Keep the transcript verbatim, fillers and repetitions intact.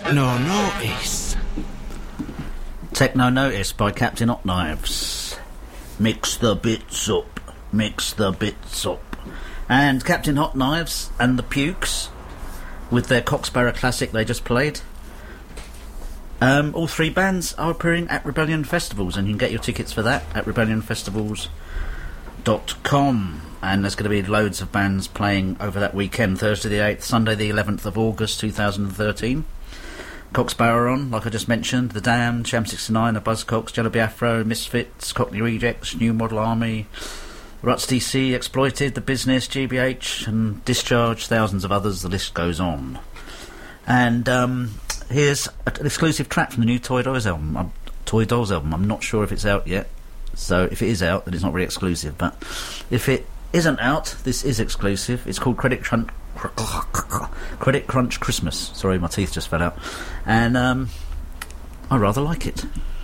Techno Notice. Techno Notice by Captain Hot Knives. Mix the bits up. Mix the bits up. And Captain Hot Knives and the Pukes, with their Cocksparrow classic they just played. Um, all three bands are appearing at Rebellion Festivals, and you can get your tickets for that at rebellion festivals dot com. And there's going to be loads of bands playing over that weekend, Thursday the eighth, Sunday the eleventh of August two thousand thirteen. Cocksparrow on, like I just mentioned, The Damned, Sham sixty-nine, The Buzzcocks, Jello Biafro, Misfits, Cockney Rejects, New Model Army, Ruts D C, Exploited, The Business, G B H and Discharge, thousands of others, the list goes on. And um, here's an exclusive track from the new Toy Dolls album. Um, Toy Dolls album. I'm not sure if it's out yet, so if it is out, then it's not very exclusive. But if it isn't out, this is exclusive. It's called Credit Crunch, Credit Crunch Christmas. Sorry, my teeth just fell out. And um, I rather like it.